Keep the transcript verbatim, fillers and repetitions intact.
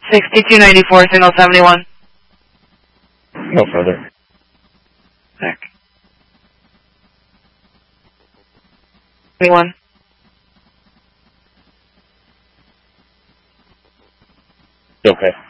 sixty-two ninety-four, signal seventy-one. No further. Check. seventy-one. Okay.